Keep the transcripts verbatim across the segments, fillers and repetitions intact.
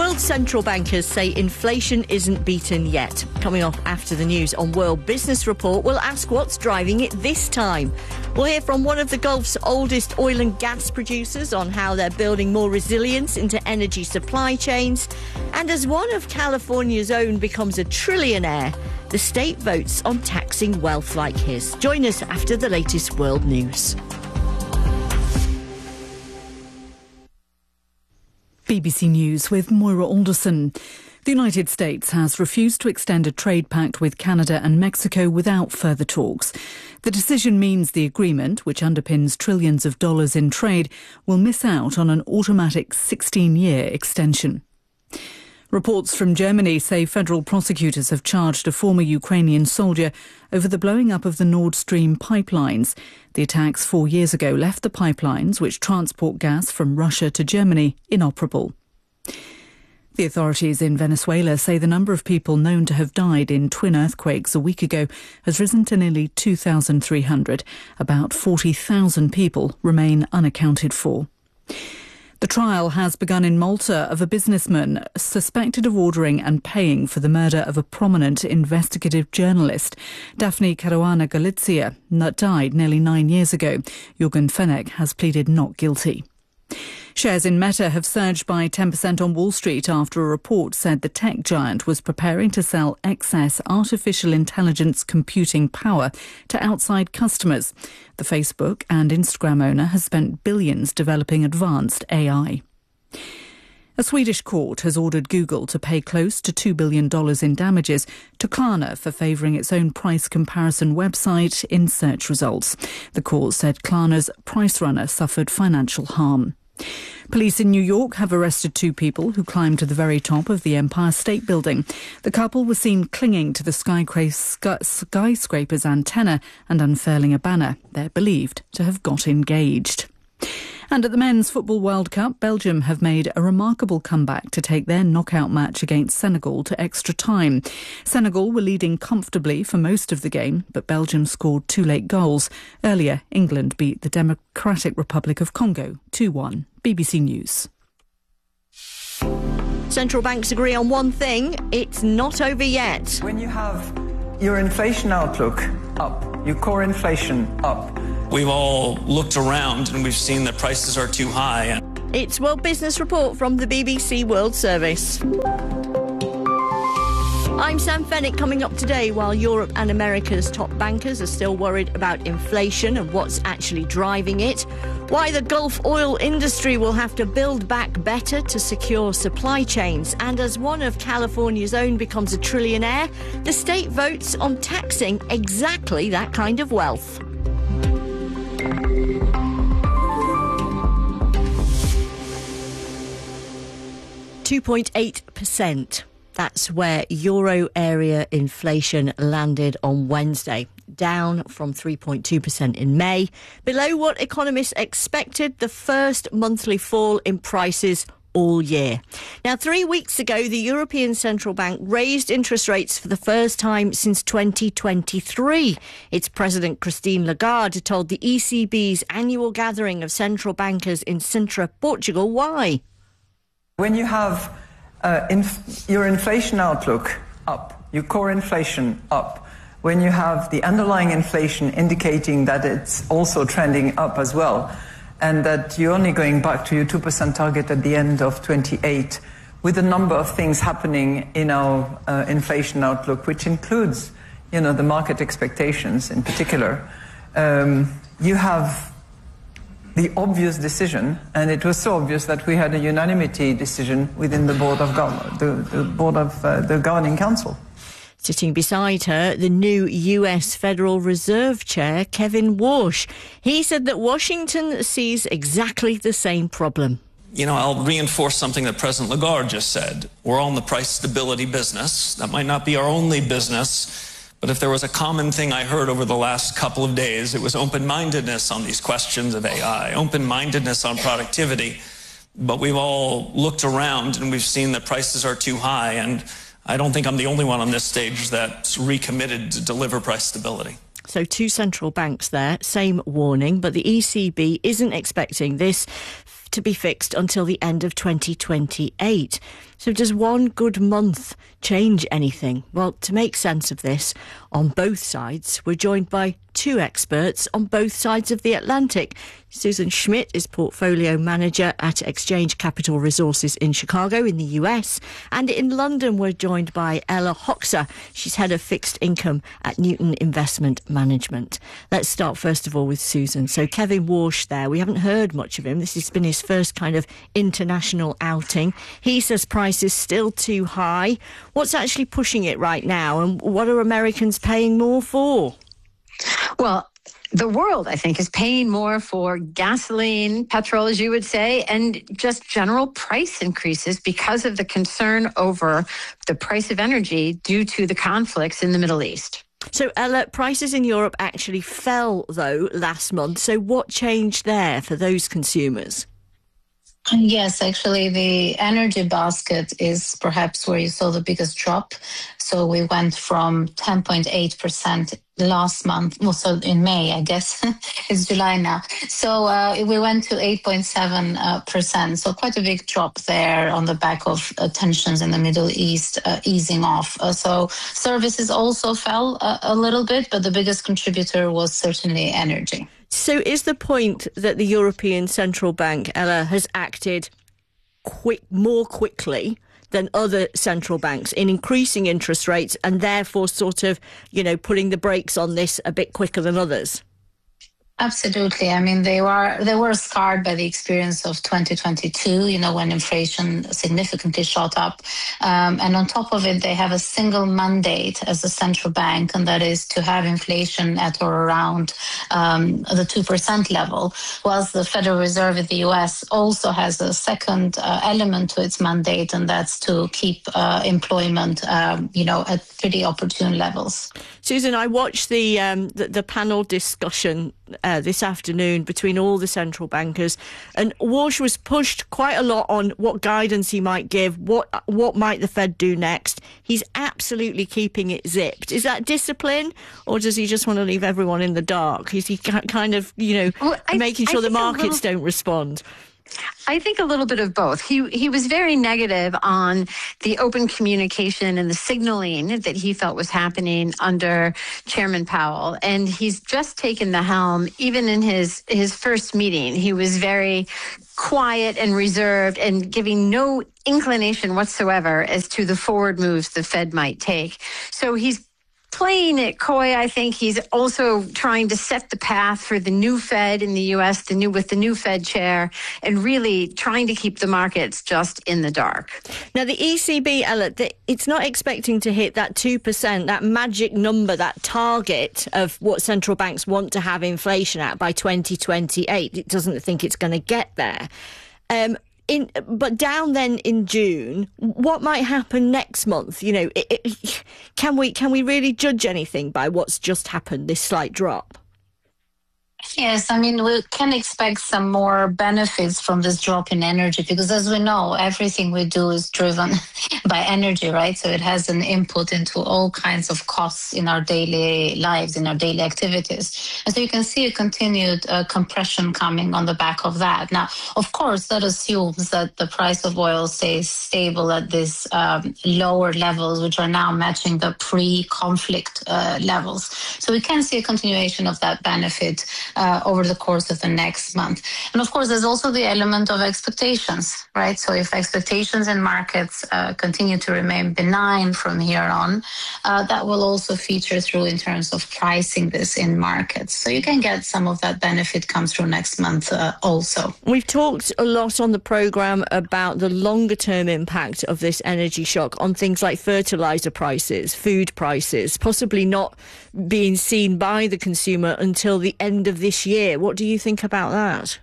World central bankers say inflation isn't beaten yet. Coming off after the news on World Business Report, we'll ask what's driving it this time. We'll hear from one of the Gulf's oldest oil and gas producers on how they're building more resilience into energy supply chains. And as one of California's own becomes a trillionaire, the state votes on taxing wealth like his. Join us after the latest world news. B B C News with Moira Alderson. The United States has refused to extend a trade pact with Canada and Mexico without further talks. The decision means the agreement, which underpins trillions of dollars in trade, will miss out on an automatic sixteen-year extension. Reports from Germany say federal prosecutors have charged a former Ukrainian soldier over the blowing up of the Nord Stream pipelines. The attacks four years ago left the pipelines, which transport gas from Russia to Germany, inoperable. The authorities in Venezuela say the number of people known to have died in twin earthquakes a week ago has risen to nearly two thousand three hundred. About forty thousand people remain unaccounted for. The trial has begun in Malta of a businessman suspected of ordering and paying for the murder of a prominent investigative journalist, Daphne Caruana Galizia, that died nearly nine years ago. Jürgen Fenech has pleaded not guilty. Shares in Meta have surged by ten percent on Wall Street after a report said the tech giant was preparing to sell excess artificial intelligence computing power to outside customers. The Facebook and Instagram owner has spent billions developing advanced A I. A Swedish court has ordered Google to pay close to two billion dollars in damages to Klarna for favouring its own price comparison website in search results. The court said Klarna's Price Runner suffered financial harm. Police in New York have arrested two people who climbed to the very top of the Empire State Building. The couple were seen clinging to the skyscraper's antenna and unfurling a banner. They're believed to have got engaged. And at the Men's Football World Cup, Belgium have made a remarkable comeback to take their knockout match against Senegal to extra time. Senegal were leading comfortably for most of the game, but Belgium scored two late goals. Earlier, England beat the Democratic Republic of Congo two one. B B C News. Central banks agree on one thing: it's not over yet. When you have your inflation outlook up, your core inflation up, we've all looked around and we've seen that prices are too high. It's World Business Report from the B B C World Service. I'm Sam Fennick. Coming up today, while Europe and America's top bankers are still worried about inflation and what's actually driving it, why the Gulf oil industry will have to build back better to secure supply chains, and as one of California's own becomes a trillionaire, the state votes on taxing exactly that kind of wealth. two point eight percent. That's where euro area inflation landed on Wednesday, down from three point two percent in May, below what economists expected, the first monthly fall in prices all year. Now, three weeks ago, the European Central Bank raised interest rates for the first time since twenty twenty-three. Its president, Christine Lagarde, told the E C B's annual gathering of central bankers in Sintra, Portugal, why. When you have uh, inf- your inflation outlook up, your core inflation up, when you have the underlying inflation indicating that it's also trending up as well, and that you're only going back to your two percent target at the end of twenty-eight, with a number of things happening in our uh, inflation outlook, which includes, you know, the market expectations in particular, um, you have the obvious decision, and it was so obvious that we had a unanimity decision within the board of Gov- the, the board of uh, the governing council. Sitting beside her, the new U S Federal Reserve Chair, Kevin Warsh. He said that Washington sees exactly the same problem. You know, I'll reinforce something that President Lagarde just said. We're all in the price stability business. That might not be our only business. But if there was a common thing I heard over the last couple of days, it was open-mindedness on these questions of A I, open-mindedness on productivity. But we've all looked around and we've seen that prices are too high, and I don't think I'm the only one on this stage that's recommitted to deliver price stability. So two central banks there, same warning, but the E C B isn't expecting this have to be fixed until the end of twenty twenty-eight. So does one good month change anything? Well, to make sense of this, on both sides, we're joined by two experts on both sides of the Atlantic. Susan Schmidt is Portfolio Manager at Exchange Capital Resources in Chicago in the U S. And in London, we're joined by Ella Hoxha. She's Head of Fixed Income at Newton Investment Management. Let's start first of all with Susan. So Kevin Warsh there, we haven't heard much of him. This has been his first kind of international outing. He says prices still too high. What's actually pushing it right now, and what are Americans paying more for? Well, the world, I think, is paying more for gasoline, petrol, as you would say, and just general price increases because of the concern over the price of energy due to the conflicts in the Middle East. So, Ella, prices in Europe actually fell, though, last month. So what changed there for those consumers? Yes, actually, the energy basket is perhaps where you saw the biggest drop. So we went from ten point eight percent last month, well, so in May, I guess, it's July now. So uh, we went to eight point seven percent. So quite a big drop there on the back of uh, tensions in the Middle East uh, easing off. Uh, so services also fell uh, a little bit, but the biggest contributor was certainly energy. So is the point that the European Central Bank, Ella, has acted quick, more quickly than other central banks in increasing interest rates and therefore sort of, you know, putting the brakes on this a bit quicker than others? Absolutely. I mean, they were they were scarred by the experience of twenty twenty-two, you know, when inflation significantly shot up. Um, and on top of it, they have a single mandate as a central bank, and that is to have inflation at or around um, the two percent level, whilst the Federal Reserve in the U S also has a second uh, element to its mandate, and that's to keep uh, employment, um, you know, at pretty opportune levels. Susan, I watched the um, the, the panel discussion Uh, this afternoon between all the central bankers, and Warsh was pushed quite a lot on what guidance he might give, what what might the Fed do next. He's absolutely keeping it zipped. Is that discipline, or does he just want to leave everyone in the dark? Is he kind of, you know, well, I, making sure the markets little... don't respond? I think a little bit of both. He he was very negative on the open communication and the signaling that he felt was happening under Chairman Powell. And he's just taken the helm. Even in his, his first meeting, he was very quiet and reserved and giving no inclination whatsoever as to the forward moves the Fed might take. So he's playing it coy. I think he's also trying to set the path for the new Fed in the U S, the new with the new Fed chair, and really trying to keep the markets just in the dark. Now, the E C B, Ella, it's not expecting to hit that two percent, that magic number, that target of what central banks want to have inflation at by twenty twenty-eight. It doesn't think it's going to get there. Um, In, but down then in June, what might happen next month? You know, it, it, can we can we really judge anything by what's just happened, this slight drop? Yes, I mean, we can expect some more benefits from this drop in energy because, as we know, everything we do is driven by energy, right? So it has an input into all kinds of costs in our daily lives, in our daily activities. And so you can see a continued uh, compression coming on the back of that. Now, of course, that assumes that the price of oil stays stable at these um, lower levels, which are now matching the pre-conflict uh, levels. So we can see a continuation of that benefit Uh, over the course of the next month. And of course, there's also the element of expectations, right? So if expectations in markets uh, continue to remain benign from here on, uh, that will also feature through in terms of pricing this in markets. So you can get some of that benefit come through next month uh, also. We've talked a lot on the programme about the longer term impact of this energy shock on things like fertiliser prices, food prices, possibly not being seen by the consumer until the end of this year. What do you think about that?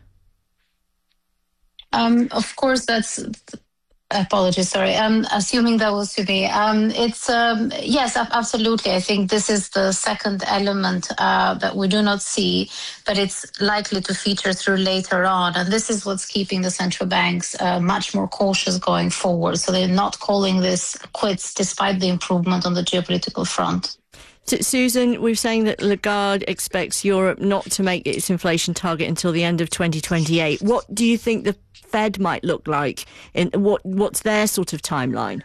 Um, of course, that's... Apologies, sorry. Um, assuming that was to be, um, it's um, yes, absolutely. I think this is the second element uh, that we do not see, but it's likely to feature through later on. And this is what's keeping the central banks uh, much more cautious going forward. So they're not calling this quits despite the improvement on the geopolitical front. So, Susan, we're saying that Lagarde expects Europe not to make its inflation target until the end of twenty twenty-eight. What do you think the Fed might look like? In what What's their sort of timeline?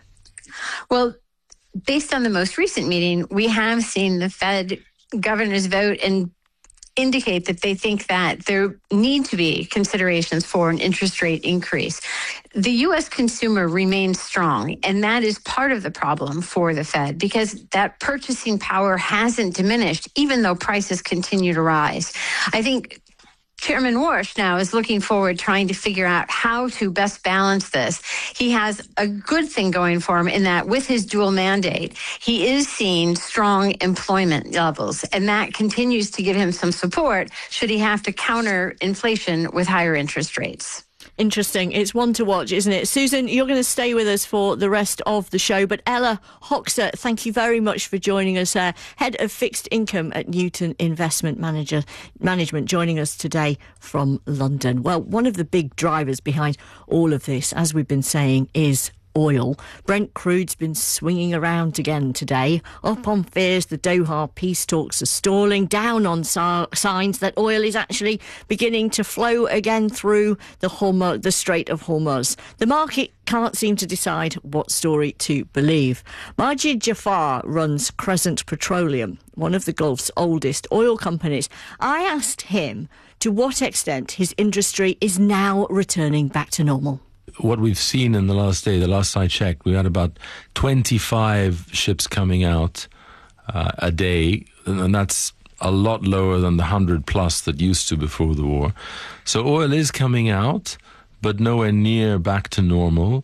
Well, based on the most recent meeting, we have seen the Fed governors vote and indicate that they think that there need to be considerations for an interest rate increase. The U S consumer remains strong, and that is part of the problem for the Fed because that purchasing power hasn't diminished, even though prices continue to rise. I think Chairman Warsh now is looking forward, trying to figure out how to best balance this. He has a good thing going for him in that with his dual mandate, he is seeing strong employment levels, and that continues to give him some support should he have to counter inflation with higher interest rates. Interesting. It's one to watch, isn't it? Susan, you're going to stay with us for the rest of the show. But Ella Hoxer, thank you very much for joining us, uh, Head of Fixed Income at Newton Investment Manager Management, joining us today from London. Well, one of the big drivers behind all of this, as we've been saying, is oil. Brent crude's been swinging around again today, up on fears the Doha peace talks are stalling, down on sa- signs that oil is actually beginning to flow again through the Hormuz, the Strait of Hormuz. The market can't seem to decide what story to believe. Majid Jafar runs Crescent Petroleum, one of the Gulf's oldest oil companies. I asked him to what extent his industry is now returning back to normal. What we've seen in the last day, the last I checked, we had about twenty-five ships coming out uh, a day, and that's a lot lower than the one hundred plus that used to before the war. So oil is coming out, but nowhere near back to normal.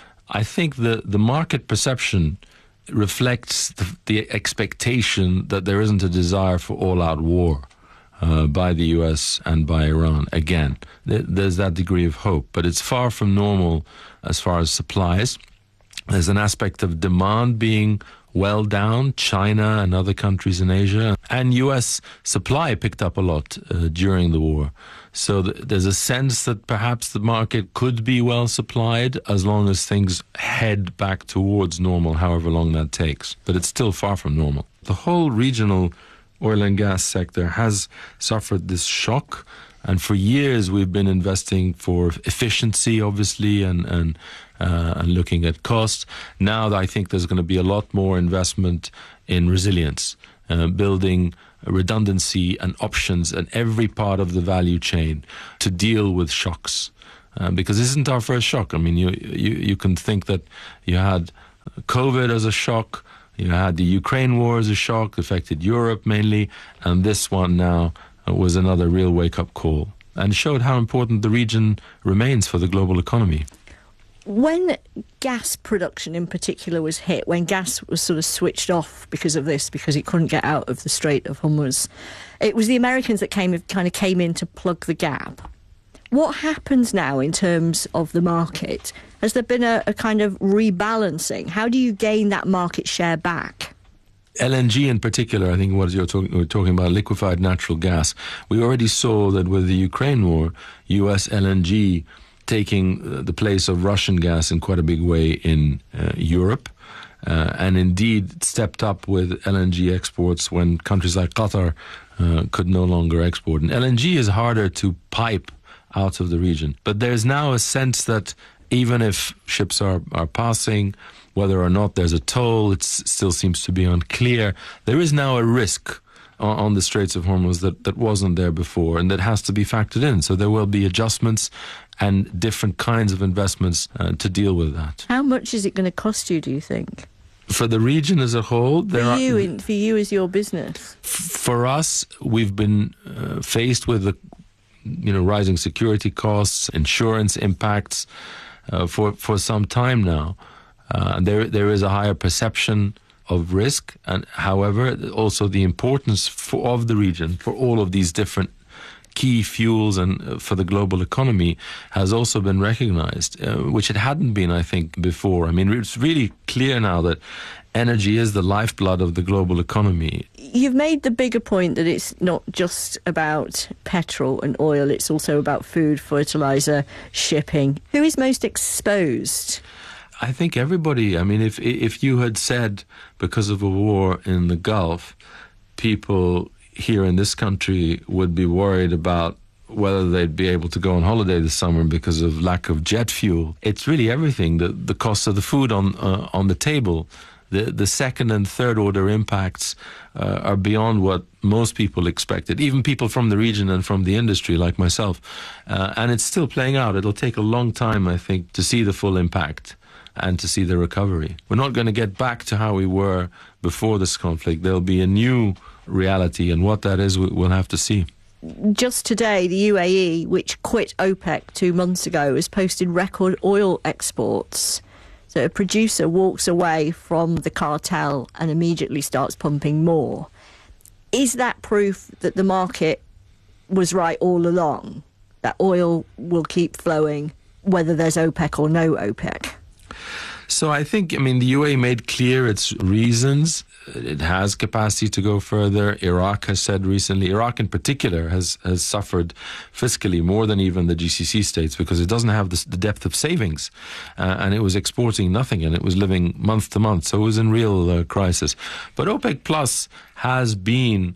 I think the, the market perception reflects the, the expectation that there isn't a desire for all-out war Uh, by the U S and by Iran. Again, th- there's that degree of hope, but it's far from normal as far as supplies. There's an aspect of demand being well down, China and other countries in Asia, and U S supply picked up a lot uh, during the war. So th- there's a sense that perhaps the market could be well supplied as long as things head back towards normal, however long that takes. But it's still far from normal. The whole regional oil and gas sector has suffered this shock, and for years we've been investing for efficiency, obviously, and and, uh, and looking at costs. Now I think there's going to be a lot more investment in resilience, uh, building redundancy and options at every part of the value chain to deal with shocks. Uh, because this isn't our first shock. I mean, you, you, you can think that you had COVID as a shock. You had the Ukraine war as a shock, affected Europe mainly, and this one now was another real wake-up call and showed how important the region remains for the global economy. When gas production in particular was hit, when gas was sort of switched off because of this, because it couldn't get out of the Strait of Hormuz, it was the Americans that came kind of came in to plug the gap. What happens now in terms of the market? Has there been a, a kind of rebalancing? How do you gain that market share back? L N G in particular, I think what you're talking, we're talking about liquefied natural gas. We already saw that with the Ukraine war, U S L N G taking the place of Russian gas in quite a big way in uh, Europe. Uh, and indeed stepped up with L N G exports when countries like Qatar uh, could no longer export. And L N G is harder to pipe out of the region. But there's now a sense that even if ships are, are passing, whether or not there's a toll, it still seems to be unclear. There is now a risk on, on the Straits of Hormuz that, that wasn't there before, and that has to be factored in. So there will be adjustments and different kinds of investments uh, to deal with that. How much is it going to cost you, do you think? For the region as a whole, there for you, are, in, for you as your business. F- for us, we've been uh, faced with the you know, rising security costs, insurance impacts uh, for for some time now. Uh, there there is a higher perception of risk, and however, also the importance for, of the region for all of these different key fuels and uh, for the global economy has also been recognized, uh, which it hadn't been, I think, before. I mean, it's really clear now that energy is the lifeblood of the global economy. You've made the bigger point that it's not just about petrol and oil, it's also about food, fertiliser, shipping. Who is most exposed? I think everybody, I mean, if if you had said because of a war in the Gulf, people here in this country would be worried about whether they'd be able to go on holiday this summer because of lack of jet fuel. It's really everything, the the cost of the food on uh, on the table. The the second and third order impacts uh, are beyond what most people expected, even people from the region and from the industry like myself. Uh, and it's still playing out. It'll take a long time, I think, to see the full impact and to see the recovery. We're not going to get back to how we were before this conflict. There'll be a new reality, and what that is, we'll have to see. Just today, the U A E, which quit OPEC two months ago, has posted record oil exports. So a producer walks away from the cartel and immediately starts pumping more. Is that proof that the market was right all along, that oil will keep flowing whether there's OPEC or no OPEC? So I think, I mean, the U A E made clear its reasons. It has capacity to go further. Iraq has said recently, Iraq in particular has, has suffered fiscally more than even the G C C states because it doesn't have this, the depth of savings. Uh, and it was exporting nothing and it was living month to month. So it was in real uh, crisis. But OPEC Plus has been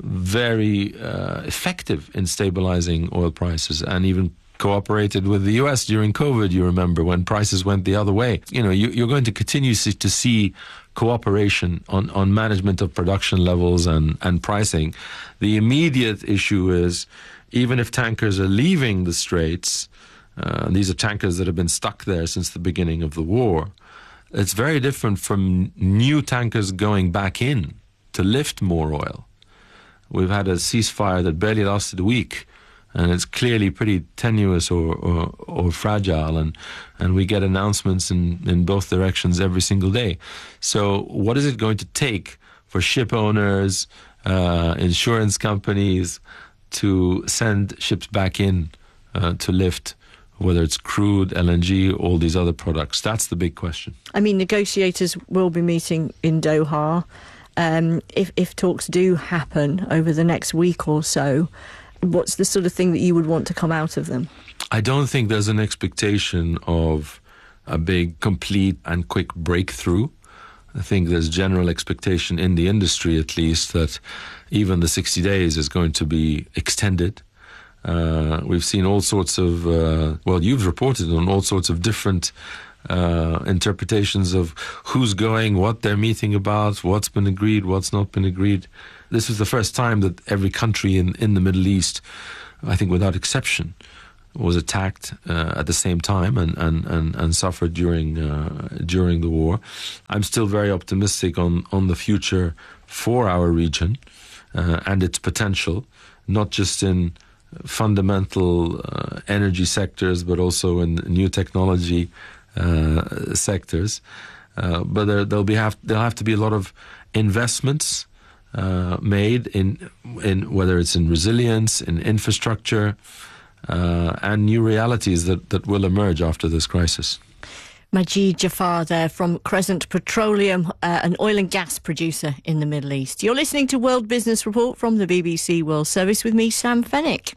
very uh, effective in stabilizing oil prices and even cooperated with the U S during COVID, you remember, when prices went the other way. You know, you, you're going to continue to see cooperation on, on management of production levels and, and pricing. The immediate issue is, even if tankers are leaving the Straits, uh, these are tankers that have been stuck there since the beginning of the war, it's very different from new tankers going back in to lift more oil. We've had a ceasefire that barely lasted a week, and it's clearly pretty tenuous or, or, or fragile, and, and we get announcements in, in both directions every single day. So what is it going to take for ship owners, uh, insurance companies to send ships back in uh, to lift, whether it's crude, L N G, all these other products? That's the big question. I mean, negotiators will be meeting in Doha. Um, if, if talks do happen over the next week or so, what's the sort of thing that you would want to come out of them? I don't think there's an expectation of a big, complete and quick breakthrough. I think there's general expectation in the industry, at least, that even the sixty days is going to be extended. Uh, we've seen all sorts of, uh, well, you've reported on all sorts of different uh, interpretations of who's going, what they're meeting about, what's been agreed, what's not been agreed. This is the first time that every country in, in the Middle East, I think without exception, was attacked uh, at the same time and, and, and, and suffered during uh, during the war. I'm still very optimistic on, on the future for our region uh, and its potential, not just in fundamental uh, energy sectors, but also in new technology uh, sectors. Uh, but there, there'll be have there'll have to be a lot of investments uh, made in in whether it's in resilience, in infrastructure, uh, and new realities that, that will emerge after this crisis. Majid Jafar there from Crescent Petroleum, uh, an oil and gas producer in the Middle East. You're listening to World Business Report from the B B C World Service with me, Sam Fennick.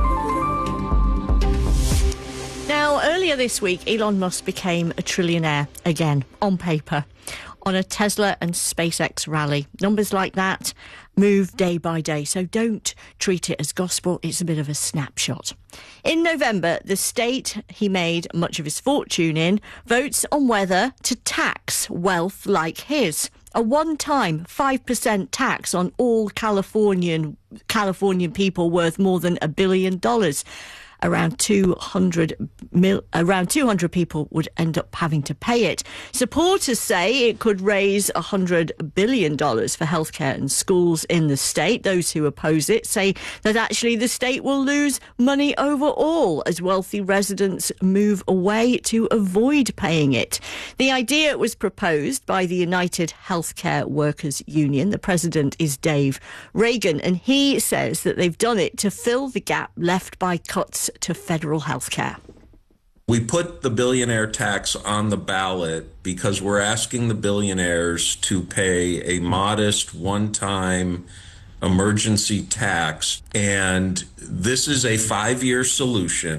Now, earlier this week, Elon Musk became a trillionaire again, on paper, on a Tesla and SpaceX rally. Numbers like that move day by day, so don't treat it as gospel. It's a bit of a snapshot. In November, the state he made much of his fortune in votes on whether to tax wealth like his. A one-time five percent tax on all Californian Californian people worth more than a billion dollars. Around two hundred mil, around two hundred people would end up having to pay it. Supporters say it could raise one hundred billion dollars for healthcare and schools in the state. Those who oppose it say that actually the state will lose money overall as wealthy residents move away to avoid paying it. The idea was proposed by the United Healthcare Workers Union. The president is Dave Reagan, and he says that they've done it to fill the gap left by cuts to federal health care. We put the billionaire tax on the ballot because we're asking the billionaires to pay a modest one-time emergency tax. And this is a five-year solution.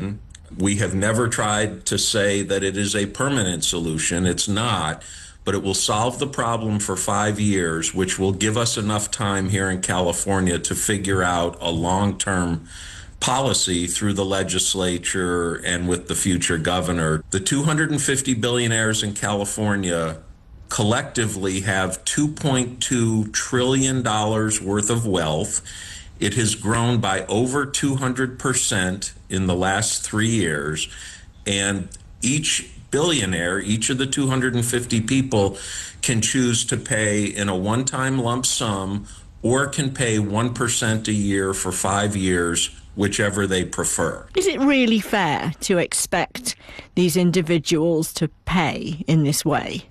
We have never tried to say that it is a permanent solution. It's not. But it will solve the problem for five years, which will give us enough time here in California to figure out a long-term policy through the legislature and with the future governor. The two hundred fifty billionaires in California collectively have two point two trillion dollars worth of wealth. It has grown by over two hundred percent in the last three years, and each billionaire, each of the two hundred fifty people, can choose to pay in a one-time lump sum or can pay one percent a year for five years, whichever they prefer. Is it really fair to expect these individuals to pay in this way?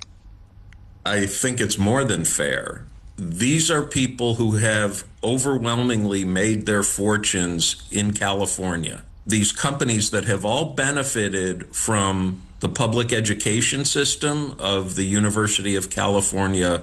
I think it's more than fair. These are people who have overwhelmingly made their fortunes in California. These companies that have all benefited from the public education system of the University of California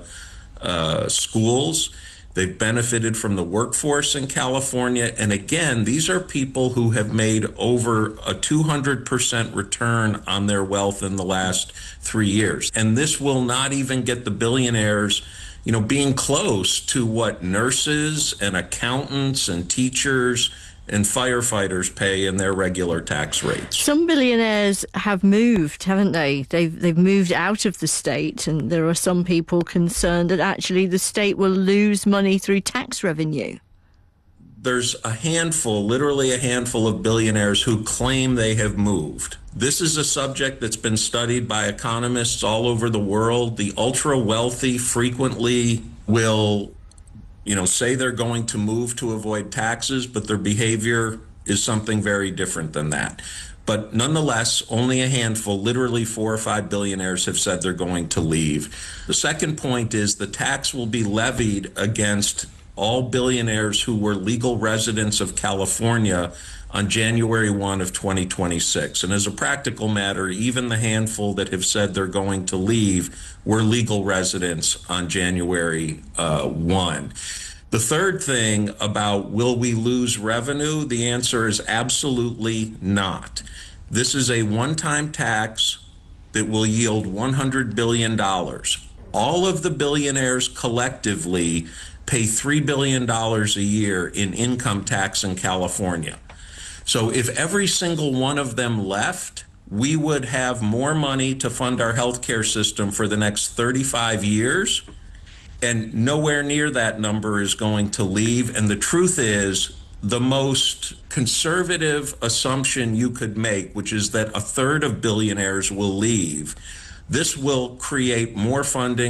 uh, schools. They've benefited from the workforce in California. And again, these are people who have made over a two hundred percent return on their wealth in the last three years. And this will not even get the billionaires, you know, being close to what nurses and accountants and teachers and firefighters pay in their regular tax rates. Some billionaires have moved, haven't they? They've they've moved out of the state, and there are some people concerned that actually the state will lose money through tax revenue. There's a handful, literally a handful of billionaires who claim they have moved. This is a subject that's been studied by economists all over the world. The ultra wealthy frequently will you know, say they're going to move to avoid taxes, but their behavior is something very different than that. But nonetheless, only a handful, literally four or five billionaires have said they're going to leave. The second point is the tax will be levied against all billionaires who were legal residents of California on January first of twenty twenty-six. And as a practical matter, even the handful that have said they're going to leave were legal residents on January uh, first. The third thing about will we lose revenue, the answer is absolutely not. This is a one-time tax that will yield one hundred billion dollars. All of the billionaires collectively pay three billion dollars a year in income tax in California. So if every single one of them left, we would have more money to fund our healthcare system for the next thirty-five years, and nowhere near that number is going to leave. And the truth is, the most conservative assumption you could make, which is that a third of billionaires will leave, this will create more funding